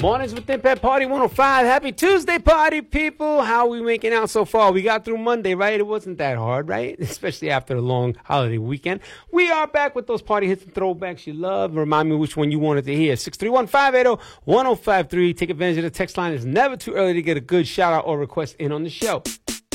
Mornings with Impact Party 105. Happy Tuesday, party people. How are we making out so far? We got through Monday, right? It wasn't that hard, right? Especially after a long holiday weekend. We are back with those party hits and throwbacks you love. Remind me which one you wanted to hear. 631-580-1053. Take advantage of the text line. It's never too early to get a good shout out or request in on the show.